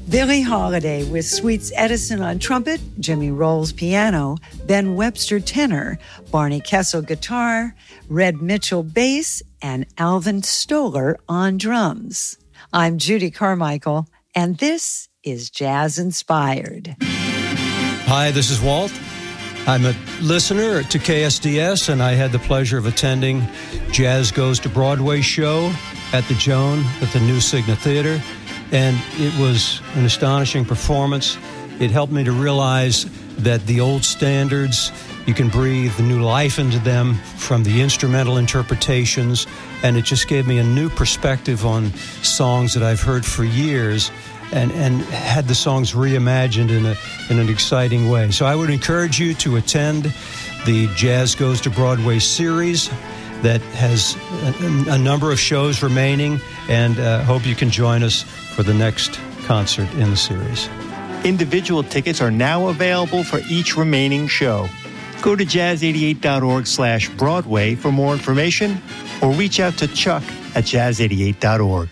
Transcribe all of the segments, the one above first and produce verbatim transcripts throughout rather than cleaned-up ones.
Billie Holiday with Sweets Edison on trumpet, Jimmy Rolls piano, Ben Webster tenor, Barney Kessel guitar, Red Mitchell bass, and Alvin Stoller on drums. I'm Judy Carmichael, and this is Jazz Inspired. Hi, this is Walt. I'm a listener to K S D S, and I had the pleasure of attending Jazz Goes to Broadway show at the Joan at the New Cigna Theater, and it was an astonishing performance. It helped me to realize that the old standards, you can breathe the new life into them from the instrumental interpretations, and it just gave me a new perspective on songs that I've heard for years, and, and had the songs reimagined in a in an exciting way. So I would encourage you to attend the Jazz Goes to Broadway series that has a, a number of shows remaining, and uh, hope you can join us for the next concert in the series. Individual tickets are now available for each remaining show. Go to jazz eighty-eight dot org slash Broadway for more information, or reach out to Chuck at jazz eighty-eight dot org.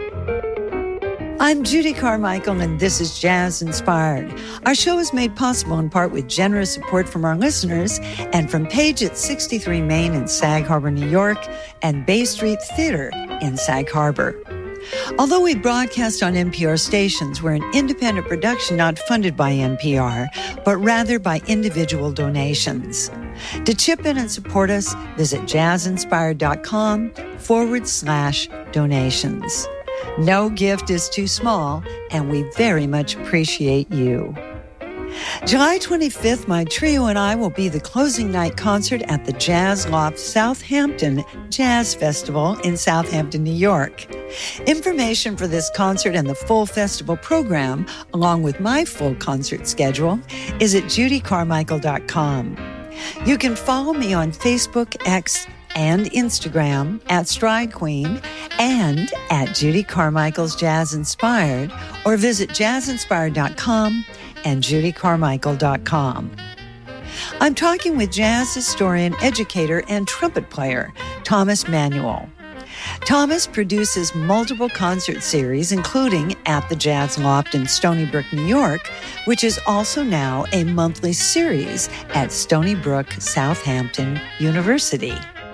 I'm Judy Carmichael, and this is Jazz Inspired. Our show is made possible in part with generous support from our listeners and from Page at sixty-three Main in Sag Harbor, New York, and Bay Street Theater in Sag Harbor. Although we broadcast on N P R stations, we're an independent production not funded by N P R, but rather by individual donations. To chip in and support us, visit jazzinspired.com forward slash donations. No gift is too small, and we very much appreciate you. July twenty-fifth, my trio and I will be the closing night concert at the Jazz Loft Southampton Jazz Festival in Southampton, New York. Information for this concert and the full festival program, along with my full concert schedule, is at judy carmichael dot com. You can follow me on Facebook, X, and Instagram at Stride Queen and at Judy Carmichael's Jazz Inspired, or visit jazz inspired dot com and judy carmichael dot com. I'm talking with jazz historian, educator, and trumpet player Thomas Manuel. Thomas produces multiple concert series, including At the Jazz Loft in Stony Brook, New York, which is also now a monthly series at Stony Brook Southampton University.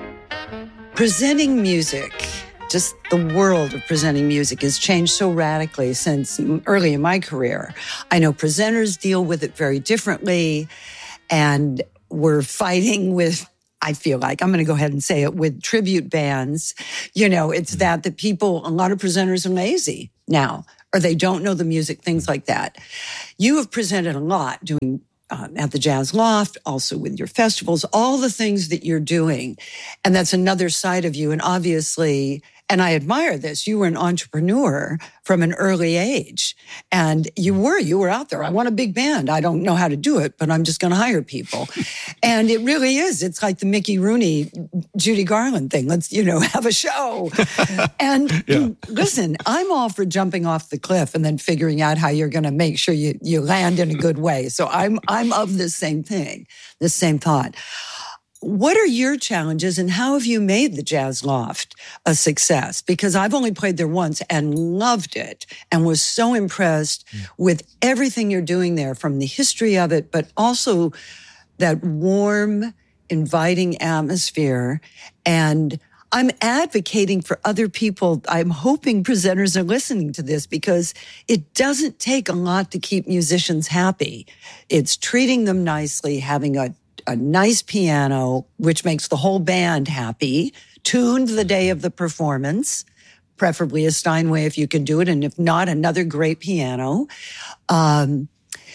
Presenting music, just the world of presenting music has changed so radically since early in my career. I know presenters deal with it very differently, and we're fighting with, I feel like, I'm going to go ahead and say it, with tribute bands. You know, it's that the people, a lot of presenters are lazy now, or they don't know the music, things like that. You have presented a lot doing Um, at the Jazz Loft, also with your festivals, all the things that you're doing. And that's another side of you. And obviously, and I admire this, you were an entrepreneur from an early age. And you were, you were out there. I want a big band. I don't know how to do it, but I'm just going to hire people. And it really is. It's like the Mickey Rooney, Judy Garland thing. Let's, you know, have a show. And yeah. Listen, I'm all for jumping off the cliff and then figuring out how you're going to make sure you, you land in a good way. So I'm, I'm of the same thing, the same thought. What are your challenges, and how have you made the Jazz Loft a success? Because I've only played there once and loved it and was so impressed mm. with everything you're doing there, from the history of it, but also that warm, inviting atmosphere. And I'm advocating for other people. I'm hoping presenters are listening to this, because it doesn't take a lot to keep musicians happy. It's treating them nicely, having a a nice piano, which makes the whole band happy, tuned the day of the performance, preferably a Steinway if you can do it, and if not, another great piano. Um,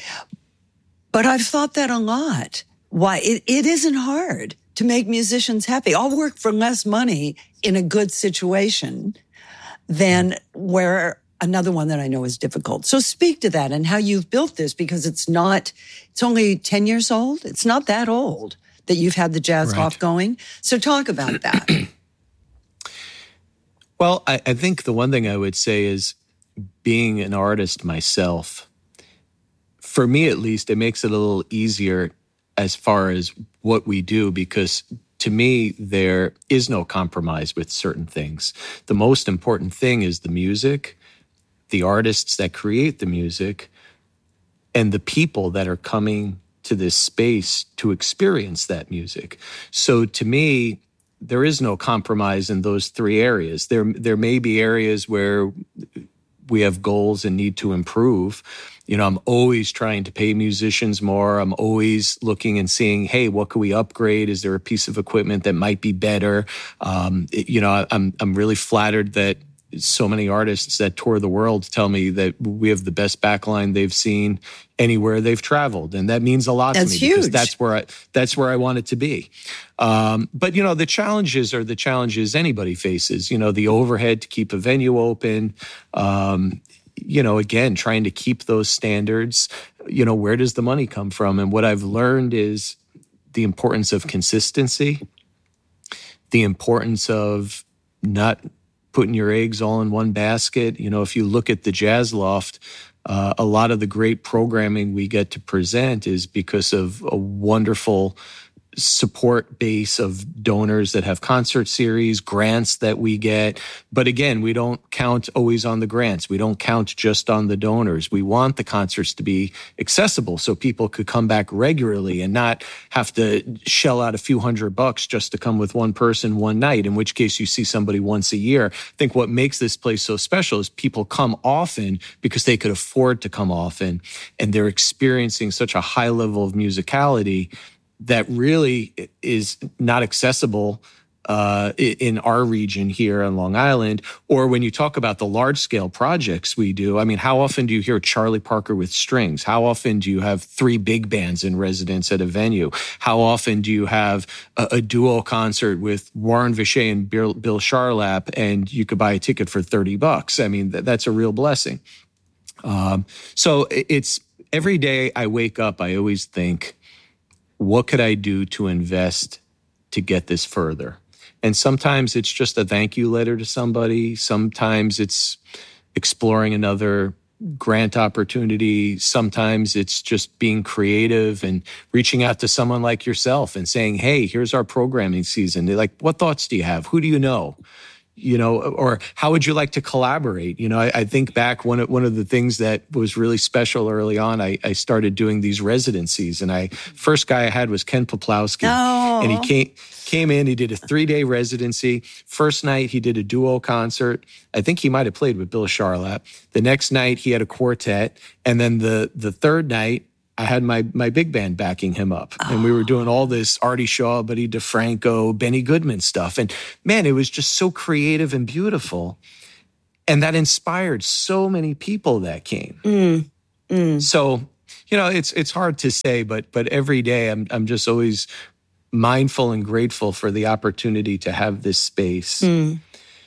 but I've thought that a lot. Why? It, it isn't hard to make musicians happy. I'll work for less money in a good situation than where another one that I know is difficult. So speak to that and how you've built this, because it's not, it's only ten years old. It's not that old that you've had the Jazz Right. Loft going. So talk about that. Well, I, I think the one thing I would say is, being an artist myself, for me at least, it makes it a little easier as far as what we do, because to me, there is no compromise with certain things. The most important thing is the music. the artists that create the music, and the people that are coming to this space to experience that music. So to me, there is no compromise in those three areas. There, there may be areas where we have goals and need to improve. You know, I'm always trying to pay musicians more. I'm always looking and seeing, hey, what can we upgrade? Is there a piece of equipment that might be better? Um, it, you know, I'm I'm really flattered that so many artists that tour the world tell me that we have the best backline they've seen anywhere they've traveled, and that means a lot that's to me huge. Because that's where I that's where I want it to be. Um, but you know, the challenges are the challenges anybody faces. You know, the overhead to keep a venue open. Um, you know, again, trying to keep those standards. You know, where does the money come from? And what I've learned is the importance of consistency, the importance of not putting your eggs all in one basket. You know, if you look at the Jazz Loft, uh, a lot of the great programming we get to present is because of a wonderful support base of donors that have concert series, grants that we get. But again, we don't count always on the grants. We don't count just on the donors. We want the concerts to be accessible so people could come back regularly and not have to shell out a few hundred bucks just to come with one person one night, in which case you see somebody once a year. I think what makes this place so special is people come often because they could afford to come often, and they're experiencing such a high level of musicality that really is not accessible uh, in our region here on Long Island. Or when you talk about the large-scale projects we do, I mean, how often do you hear Charlie Parker with strings? How often do you have three big bands in residence at a venue? How often do you have a, a duo concert with Warren Vichet and Bill, Bill Charlap, and you could buy a ticket for thirty bucks? I mean, th- that's a real blessing. Um, so it's every day I wake up, I always think, what could I do to invest to get this further? And sometimes it's just a thank you letter to somebody. Sometimes it's exploring another grant opportunity. Sometimes it's just being creative and reaching out to someone like yourself and saying, hey, here's our programming season. They're like, what thoughts do you have? Who do you know? You know, or how would you like to collaborate? You know, I, I think back one of, one of the things that was really special early on, I, I started doing these residencies, and I first guy I had was Ken Poplawski, oh. and he came came in. He did a three day residency. First night he did a duo concert. I think he might have played with Bill Charlap. The next night he had a quartet, and then the the third night I had my my big band backing him up. Oh. And we were doing all this Artie Shaw, Buddy DeFranco, Benny Goodman stuff. And man, it was just so creative and beautiful. And that inspired so many people that came. Mm. Mm. So, you know, it's it's hard to say, but but every day I'm I'm just always mindful and grateful for the opportunity to have this space mm.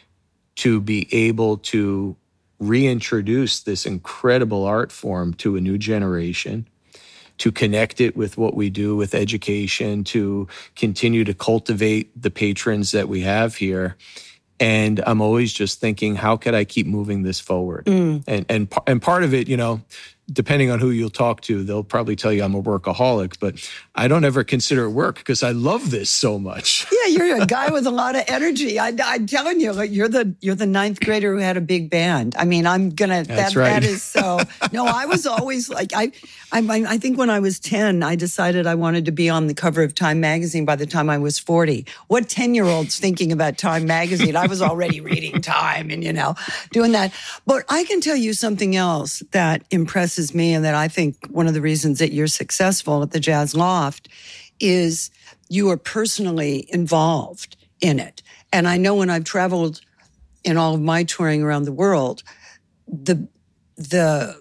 to be able to reintroduce this incredible art form to a new generation, to connect it with what we do with education, to continue to cultivate the patrons that we have here. And I'm always just thinking, how could I keep moving this forward? Mm. And, and, and part of it, you know, depending on who you'll talk to, they'll probably tell you I'm a workaholic, but I don't ever consider it work because I love this so much. Yeah, you're a guy with a lot of energy. I, I'm telling you, you're the you're the ninth grader who had a big band. I mean, I'm gonna. That's that, right. That is so. No, I was always like I, I. I think when I was ten, I decided I wanted to be on the cover of Time magazine. By the time I was forty, what ten-year-old's thinking about Time magazine? I was already reading Time and you know doing that. But I can tell you something else that impresses me, and that I think one of the reasons that you're successful at the Jazz Loft is you are personally involved in it. And I know when I've traveled in all of my touring around the world, the the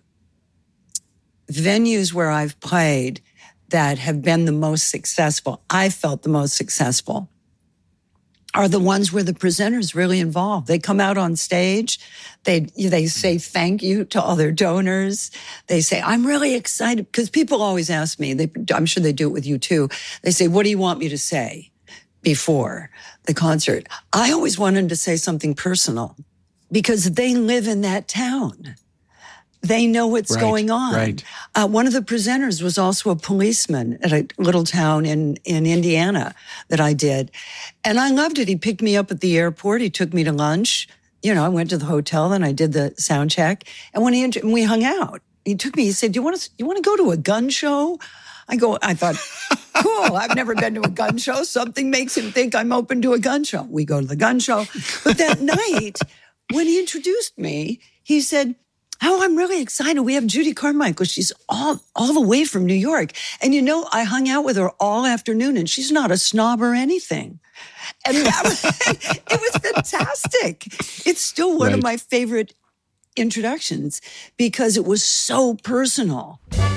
venues where I've played that have been the most successful, I felt the most successful, are the ones where the presenter's really involved. They come out on stage, they they say thank you to all their donors. They say, I'm really excited, because people always ask me, they, I'm sure they do it with you too. They say, what do you want me to say before the concert? I always want them to say something personal, because they live in that town. They know what's right, going on. Right. Uh, one of the presenters was also a policeman at a little town in, in Indiana that I did. And I loved it. He picked me up at the airport. He took me to lunch. you know, I went to the hotel and I did the sound check. And when he and we hung out, he took me, he said, do you want to, you want to go to a gun show? I go, I thought, cool, I've never been to a gun show. Something makes him think I'm open to a gun show. We go to the gun show. But that night, when he introduced me, he said, oh, I'm really excited. We have Judy Carmichael. She's all, all the way from New York. And you know, I hung out with her all afternoon and she's not a snob or anything. And that was, it was fantastic. It's still one right. of my favorite introductions because it was so personal.